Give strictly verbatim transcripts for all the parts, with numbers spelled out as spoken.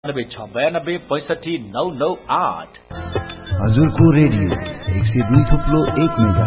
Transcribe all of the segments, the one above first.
नब्बे छ बयानब्बे पैसठी नौ नौ आठ। हजुरको रेडियो एक सय दुई थुप्लो एक मेगा।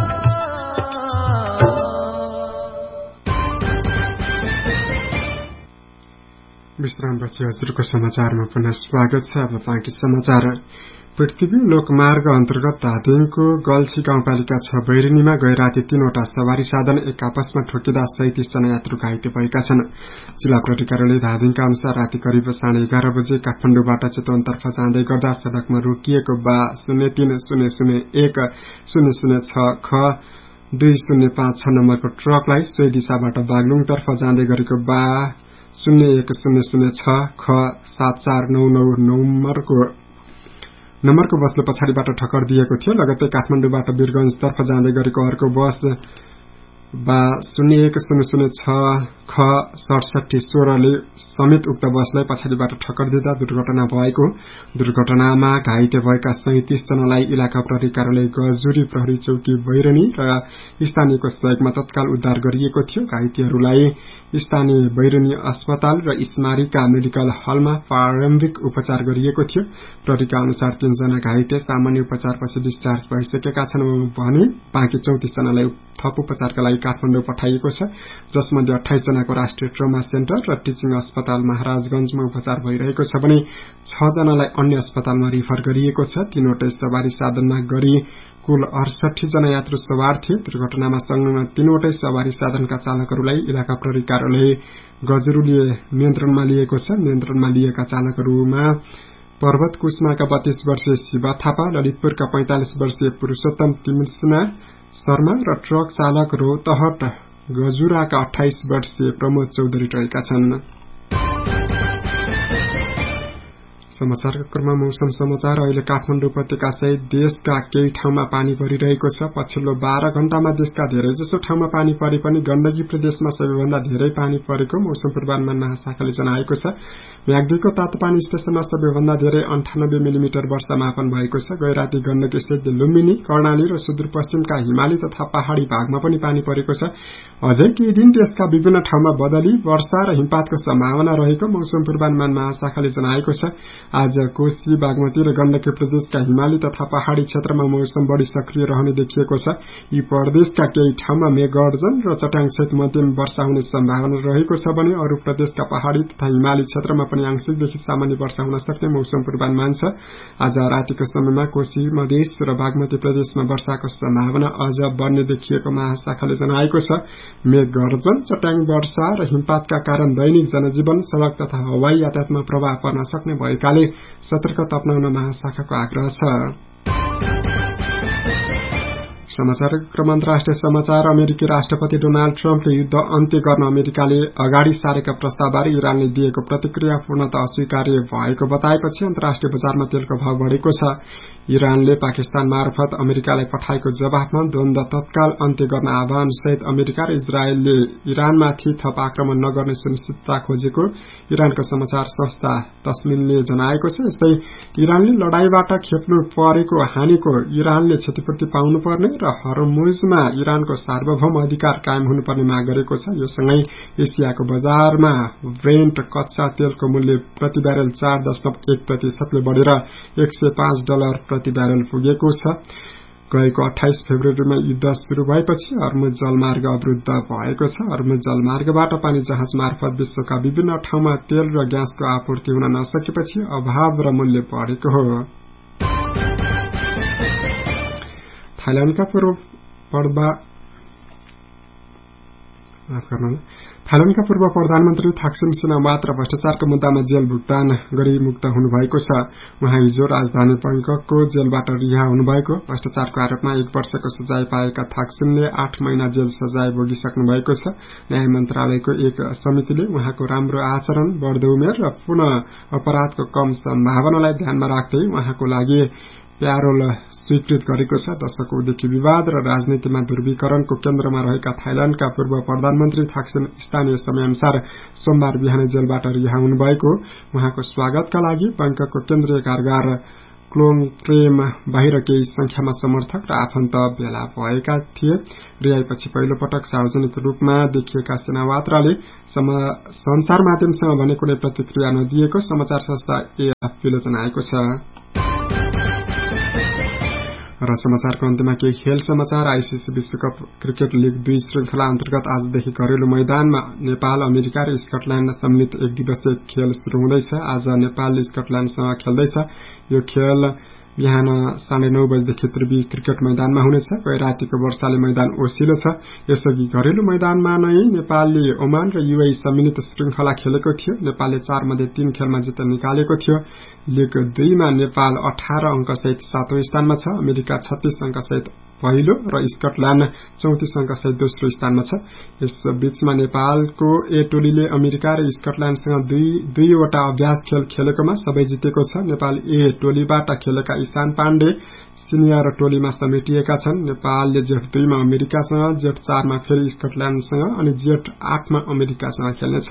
विश्रामपछि हजुरको समाचारमा पुनः स्वागत छ। अब बाँकी समाचार। पृथ्वी लोकमार्ग अन्तर्गत धादिङको गल्छी गाउँपालिका छ बैरिनीमा गए राति तीनवटा सवारी साधन एक आपसमा ठोकिँदा सैंतीस जना यात्रु घाइते भएका छन्। जिल्ला प्रहरी कार्यालय धादिङका अनुसार राति करिब साढे एघार बजे काठमाडौँबाट चितवनतर्फ जाँदै गर्दा सड़कमा रोकिएको बा शून्य तीन शून्य शून्य एक शून्य शून्य छ ख दुई शून्य पाँच छ नम्बरको ट्रकलाई सोही दिशाबाट बागलुङतर्फ जाँदै गरेको बा शून्य एक शून्य शून्य छ ख सात चार नौ नौ नम्बरको नम्बरको बसले पछाडिबाट ठक्कर दिएको थियो। लगत्तै काठमाडौँबाट वीरगंजतर्फ जाँदै गरेको अर्को बस बा शून्य एक शून्य शून्य छ ख सडसठी सोह्रले समेत उक्त बसलाई पछाडिबाट ठक्कर दिँदा दुर्घटना भएको। दुर्घटनामा घाइते भएका सैंतीस जनालाई इलाका प्रहरी कार्यालय गजुरी प्रहरी चौकी बैरनी र स्थानीयको सहयोगमा तत्काल उद्धार गरिएको थियो। घाइतेहरूलाई स्थानीय बैरनी अस्पताल र इस्मारीका मेडिकल हलमा प्रारम्भिक उपचार गरिएको थियो। प्रहरीका अनुसार तीनजना घाइते सामान्य उपचारपछि डिस्चार्ज भइसकेका छन् भने बाँकी चौतिस जनालाई थप उपचारका लागि काठमाडौँ पठाइएको छ, जसमध्ये अठाइस जनाको राष्ट्रिय ट्रमा सेन्टर र टिचिङ अस्पताल महाराजगंजमा उपचार भइरहेको छ भने छ जनालाई अन्य अस्पतालमा रिफर गरिएको छ। तीनवटै सवारी साधनमा गरी कुल अडसठी जना यात्रु सवार थिए। दुर्घटनामा संलग्न तीनवटै सवारी साधनका चालकहरूलाई इलाका प्रहरी कार्यालय गजुरीले नियन्त्रणमा लिएको छ। नियन्त्रणमा लिएका चालकहरूमा पर्वत कुष्माका बत्तीस वर्षीय शिवा थापा, ललितपुरका पैंतालिस वर्षीय पुरूषोत्तम तिमसिना शर्मा र ट्रक चालक रोहतहट गजुराका अठाइस वर्षीय प्रमोद चौधरी रहेका छन्। समाचारको क्रममा मौसम समाचार। अहिले काठमाडौँ उपत्यका सहित देशका केही ठाउँमा पानी परिरहेको छ। पछिल्लो बाह्र घण्टामा देशका धेरैजसो ठाउँमा पानी परे पनि गण्डकी प्रदेशमा सबैभन्दा धेरै पानी परेको मौसम पूर्वानुमान महाशाखाले जनाएको छ। म्याग्दीको तातोपानी स्टेशनमा सबैभन्दा धेरै अन्ठानब्बे मिलिमिटर वर्षा मापन भएको छ। गैराती गण्डकी सहित लुम्बिनी, कर्णाली र सुदूरपश्चिमका हिमाली तथा पहाड़ी भागमा पनि पानी परेको छ। अझै केही दिन देशका विभिन्न ठाउँमा बदली, वर्षा र हिमपातको सम्भावना रहेको मौसम पूर्वानुमान महाशाखाले जनाएको छ। आज कोशी, बागमती र गण्डकी प्रदेशका हिमाली तथा पहाड़ी क्षेत्रमा मौसम बढ़ी सक्रिय रहने देखिएको छ। यी प्रदेशका केही ठाउँमा मेघगर्जन र चट्याङसहित मध्यम वर्षा हुने सम्भावना रहेको छ भने अरू प्रदेशका पहाड़ी तथा हिमाली क्षेत्रमा पनि आंशिकदेखि सामान्य वर्षा हुन सक्ने मौसम पूर्वानुमान छ। आज रातिको समयमा कोशी, मधेस र बागमती प्रदेशमा वर्षाको सम्भावना अझ बढ्ने देखिएको महाशाखाले जनाएको छ। मेघगर्जन, चट्याङ वर्षा र हिमपातका कारण दैनिक जनजीवन, सड़क तथा हवाई यातायातमा प्रभाव पर्न सक्ने भएकाले सतर्कता अपनाउन महाशाखाको आग्रह छ। समाचारको क्रम अन्तर्राष्ट्रिय समाचार। अमेरिकी राष्ट्रपति डोनाल्ड ट्रम्पले युद्ध अन्त्य गर्न अमेरिकाले अगाडि सारेका प्रस्तावबारे इरानले दिएको प्रतिक्रिया पूर्णतः अस्वीकार्य भएको बताएपछि अन्तर्राष्ट्रिय बजारमा तेलको भाव बढेको छ। इरानले पाकिस्तान मार्फत अमेरिकालाई पठाएको जवाफमा द्वन्द तत्काल अन्त्य गर्न आह्वान सहित अमेरिका र इजरायलले इरानमाथि थप आक्रमण नगर्ने सुनिश्चितता खोजेको इरानको समाचार संस्था तस्निमले जनाएको छ। यस्तै इरानले लडाईबाट खेप्नु परेको हानिको इरानले क्षतिपूर्ति पाउनुपर्ने र हर्मुजमा इरानको सार्वभौम अधिकार कायम हुनुपर्ने माग गरेको छ। यो सँगै एसियाको बजारमा ब्रेन्ट कच्चा तेलको मूल्य प्रति ब्यारेल चार दशमलव एक प्रतिशतले बढ़ेर एक सय पाँच डलर प्रति ब्यारेल पुगेको छ। गएको अठाइस फेब्रुअरीमा युद्ध शुरू भएपछि हर्मुज जलमार्ग अवरुद्ध भएको छ। हर्मुज जलमार्गबाट पानी जहाज मार्फत विश्वका विभिन्न ठाउँमा तेल र ग्यासको आपूर्ति हुन नसकेपछि अभाव र मूल्य बढेको हो। थाइल्याण्डका पूर्व पर्दा थाइल्याण्डका पूर्व प्रधानमन्त्री थाक्सिन सिनावात र भ्रष्टाचारको मुद्दामा जेल भुक्तान गरी मुक्त हुनुभएको छ। उहाँ हिजो राजधानी बैंककको जेलबाट रिहा हुनुभएको। भ्रष्टाचारको आरोपमा एक वर्षको सजाय पाएका थाक्सिनले आठ महिना जेल सजाय भोगिसक्नु भएको छ। न्याय मन्त्रालयको एक समितिले उहाँको राम्रो आचरण, बढ्दो उमेर र पुनः अपराधको कम सम्भावनालाई ध्यानमा राख्दै उहाँको लागि प्यारोल स्वीकृत गरेको छ। दशकौंदेखि विवाद र राजनीतिमा ध्रुवीकरणको केन्द्रमा रहेका थाइल्याण्डका पूर्व प्रधानमन्त्री थाक्सिन स्थानीय समयअनुसार सोमबार बिहानै जेलबाट रिहा हुनुभएको। उहाँको स्वागतका लागि बैंककको केन्द्रीय कारागार क्लोन प्रेम बाहिर केही संख्यामा समर्थक र आफन्त भेला भएका थिए। रिहाईपछि पहिलो पटक सार्वजनिक रूपमा देखिएका सेनावात्राले संचार माध्यमसँग भने कुनै प्रतिक्रिया नदिएको समाचार संस्था एएफपीले जनाएको छ। र समाचारको अन्त्यमा केही खेल समाचार। आईसीसी विश्वकप क्रिकेट लीग दुई श्रृंखला अन्तर्गत आजदेखि घरेलु मैदानमा नेपाल, अमेरिका र स्कटल्याण्ड सम्मिलित एक दिवसीय खेल शुरू हुँदैछ। आज नेपालले स्कटल्याण्डसँग खेल्दैछ। यो खेल बिहान साढे नौ बजेदेखि त्रिवी क्रिकेट मैदानमा हुनेछ। गै रातिको वर्षाले मैदान ओसिलो छ। यसअघि घरेलु मैदानमा नै नेपालले ओमान र यूएई सम्मिलित श्रृंखला खेलेको थियो। नेपालले चार मध्ये तीन खेलमा जित निकालेको थियो। लीग दुईमा नेपाल अठार अंक सहित सातौं स्थानमा छ। अमेरिका छत्तीस अंक सहित पहिलो र स्कटल्याण्ड चौतीस अंक सहित दोस्रो स्थानमा छ। यस बीचमा नेपालको ए टोलीले अमेरिका र स्कटल्याण्डसँग दुई दुईवटा अभ्यास खेल खेलेकोमा सबै जितेको छ। नेपाल ए टोलीबाट खेलेका ईशान पाण्डे सिनियर टोलीमा समेटिएका छन्। नेपालले जेठ दुईमा अमेरिकासँग, जेठ चारमा फेरि स्कटल्याण्डसँग अनि जेठ आठमा अमेरिकासँग खेल्नेछ।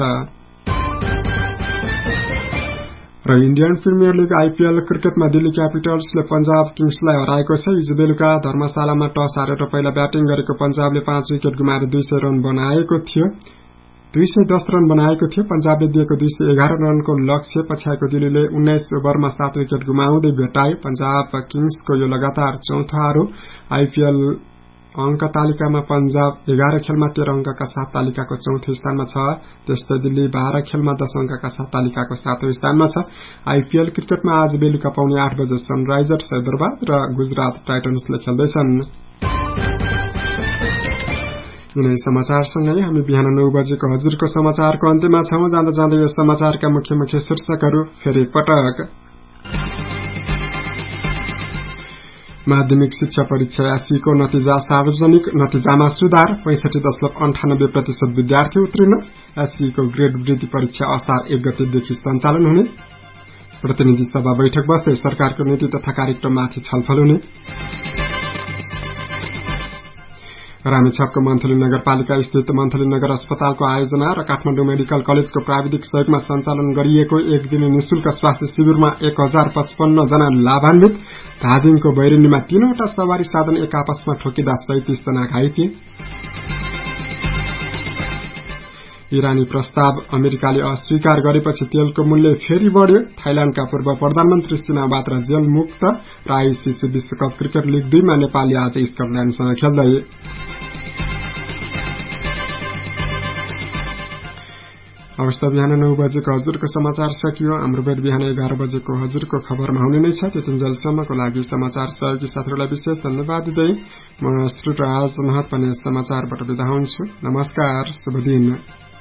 र इन्डियन प्रिमियर लीग आईपीएल क्रिकेटमा दिल्ली क्यापिटल्सले पंजाब किङ्सलाई हराएको छ। हिजो बेलुका धर्मशालामा टस हारेर पहिला ब्याटिङ गरेको पंजाबले पाँच विकेट गुमाएर दुई सय रन बनाएको थियो दुई सय दस रन बनाएको थियो। पंजाबले दिएको दुई सय एघार रनको लक्ष्य पछ्याएको दिल्लीले उन्नाइस ओभरमा सात विकेट गुमाउँदै भेटाए। पंजाब किङ्सको यो लगातार चौथो हार हो। आईपीएल अंक तालिकामा पंजाब एघार खेलमा तेह्र अंकका साथ तालिकाको चौथो स्थानमा छ। त्यस्तै दिल्ली बाह्र खेलमा दस अंकका साथ तालिकाको सातौं स्थानमा छ। आईपीएल क्रिकेटमा आज बेलुका पाउने आठ बजे सनराइजर्स हैदराबाद र गुजरात टाइटन्सले खेल्दैछन्। यिनै समाचारसँगै हामी बिहान नौ बजेको हजुरको समाचारको अन्त्यमा छौं। जाँदा जाँदै यस समाचारका मुख्य मुख्य शीर्षकहरू फेरि पटक। माध्यमिक शिक्षा परीक्षा एससीको नतिजा सार्वजनिक, नतिजामा सुधार। पैंसठी दशमलव अन्ठानब्बे प्रतिशत विद्यार्थी उत्तीर्ण। एससीको ग्रेड वृद्धि परीक्षा असार एक गतेदेखि सञ्चालन हुने। प्रतिनिधि सभा बैठक बस्दै सरकारको नीति तथा कार्यक्रममाथि छलफल हुने। रामेछापको मन्थली नगरपालिका स्थित मन्थली नगर अस्पतालको आयोजना र काठमाडौँ मेडिकल कलेजको प्राविधिक सहयोगमा सञ्चालन गरिएको एक दिने निशुल्क स्वास्थ्य शिविरमा एक हजार पचपन्न जना लाभान्वित। धादिङको बैरिनीमा तीनवटा सवारी साधन एक आपसमा ठोकिँदा सैंतीस जना घाइते। इरानी प्रस्ताव अमेरिकाले अस्वीकार गरेपछि तेलको मूल्य फेरि बढ्यो। थाइल्याण्डका पूर्व प्रधानमन्त्री सीमा बात्रा जेल मुक्त। र आईसीसी विश्वकप क्रिकेट लीग दुईमा नेपालले आज स्कटल्याण्डसँग खेल्दै। अवस्था बिहान नौ बजेको हजुरको समाचार सकियो। हाम्रो भेट बिहान एघार बजेको हजुरको खबरमा हुने नै छ। त्यतिन्जेलसम्मको लागि समाचार सहयोगी साथीहरूलाई विशेष धन्यवाद दिँदै म श्री राज महत पनि समाचारबाट बिदा हुन्छु। नमस्कार, शुभ दिन।